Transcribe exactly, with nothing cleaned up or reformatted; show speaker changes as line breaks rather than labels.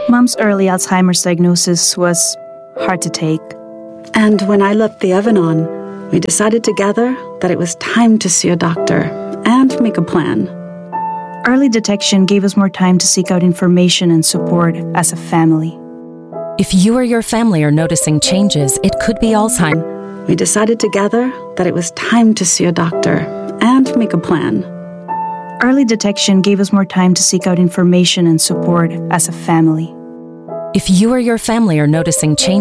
Mom's early Alzheimer's diagnosis was hard to take.
And when I left the Evanon, we decided together that it was time to see a doctor and make a plan.
Early detection gave us more time to seek out information and support as a family.
If you or your family are noticing changes, it could be Alzheimer's.
We decided together that it was time to see a doctor and make a plan.
Early detection gave us more time to seek out information and support as a family.
If you or your family are noticing changes,